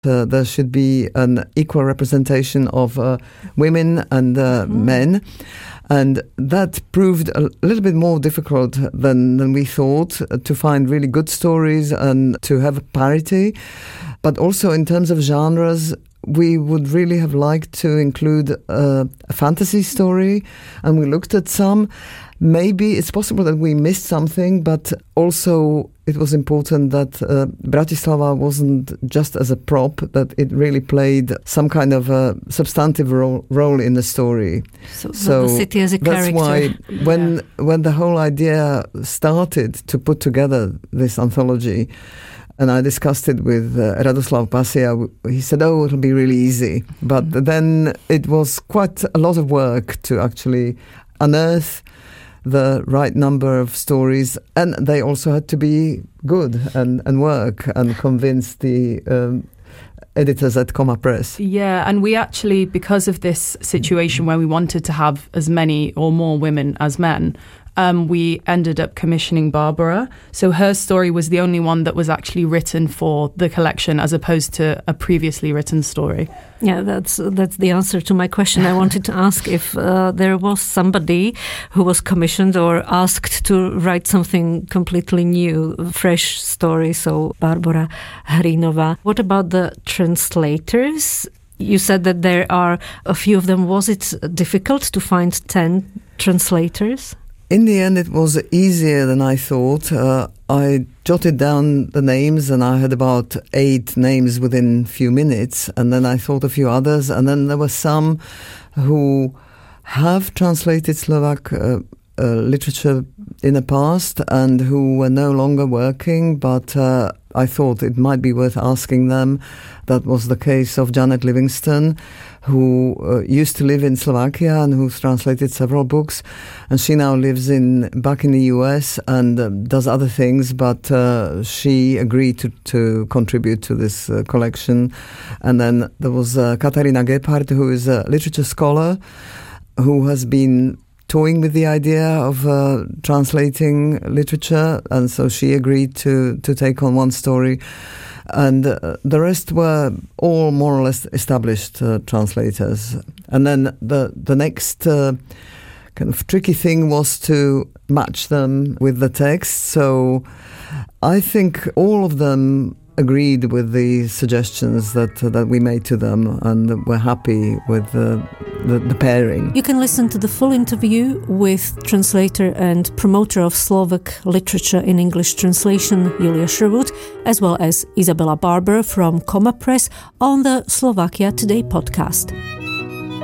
there should be an equal representation of women and men. And that proved a little bit more difficult than we thought, to find really good stories and to have parity. But also in terms of genres, we would really have liked to include a fantasy story, and we looked at some. Maybe it's possible that we missed something, but also it was important that Bratislava wasn't just as a prop, that it really played some kind of a substantive role in the story. So the city as a character. That's why when the whole idea started to put together this anthology, and I discussed it with Radoslav Pasia, he said, it'll be really easy. But then it was quite a lot of work to actually unearth the right number of stories, and they also had to be good and work and convince the editors at Coma Press. Yeah, and we actually, because of this situation where we wanted to have as many or more women as men, we ended up commissioning Barbara. So her story was the only one that was actually written for the collection, as opposed to a previously written story. Yeah, that's the answer to my question. I wanted to ask if there was somebody who was commissioned or asked to write something completely new, fresh story. So Barbara Hrinova. What about the translators? You said that there are a few of them. Was it difficult to find 10 translators? In the end, it was easier than I thought. I jotted down the names, and I had about 8 names within a few minutes. And then I thought a few others. And then there were some who have translated Slovak literature in the past and who were no longer working, but I thought it might be worth asking them. That was the case of Janet Livingston, who used to live in Slovakia and who's translated several books, and she now lives back in the US and does other things, but she agreed to contribute to this collection. And then there was Katharina Gebhardt, who is a literature scholar who has been toying with the idea of translating literature, and so she agreed to take on one story. And the rest were all more or less established translators. And then the next kind of tricky thing was to match them with the text. So I think all of them agreed with the suggestions that we made to them, and were happy with the pairing. You can listen to the full interview with translator and promoter of Slovak literature in English translation, Julia Sherwood, as well as Isabella Barber from Coma Press on the Slovakia Today podcast.